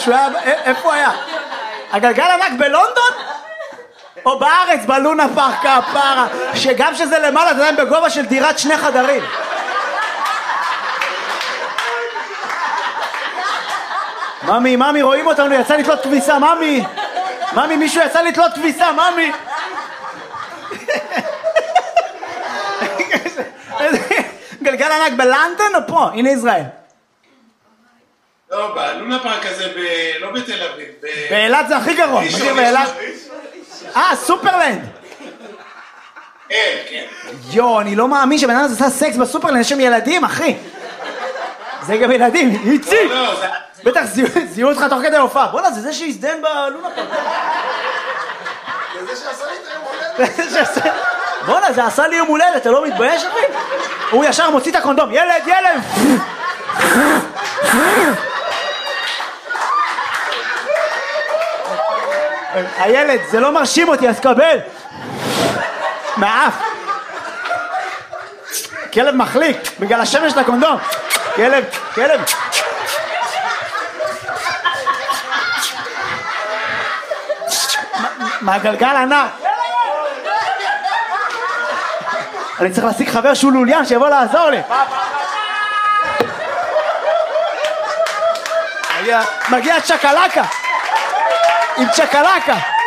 שהוא היה, איפה היה? הגלגל ענק בלונדון? או בארץ, בלונה פארק כפרה, שגם שזה למעלה, אתה יודע, בגובה של דירת 2 חדרים. ממי, רואים אותנו, יצא לתלות כביסה, ממי, מישהו יצא לתלות כביסה, ממי. גלגל ענק בלונדון או פה? הנה ישראל. לא, בלונה פארק הזה, לא בתל אביב. באילת זה הכי גרוע. סופרלנד. כן. יו, אני לא מאמין שבן אדם הזה עשה סקס בסופרלנד, יש שם ילדים, אחי. זה גם ילדים, איציק. בטח זיהו אותך תוך כדי הופעה. בוא'נה, זה שהזדהן בלונה פארק. זה שעשה לי את היום הולדת. בוא'נה, זה עשה לי יום הולדת, אתה לא מתבייש אחי? הוא ישר מוציא את הקונדום, ילד! הילד, זה לא מרשים אותי, אז קבל. מהאף. כלב מחליק, בגלל השמש של הקונדום. כלב. מהגלגל ענק. אני צריך להשיג חבר שהוא לוליין שיבוא לעזור לי. מגיע צ'קלקה עם צ'קלקה